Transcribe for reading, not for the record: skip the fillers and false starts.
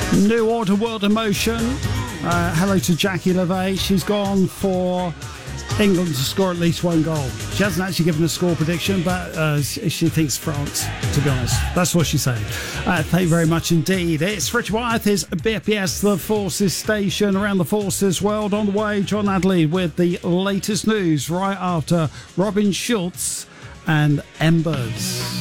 New Order World Emotion. Hello to Jackie LaVey. She's gone for England to score at least one goal. She hasn't actually given a score prediction, but she thinks France, to be honest. That's what she's saying. Thank you very much indeed. It's Richard Wyeth, is BFBS, the Forces station around the Forces world. On the way, John Adley with the latest news right after Robin Schulz and Embers.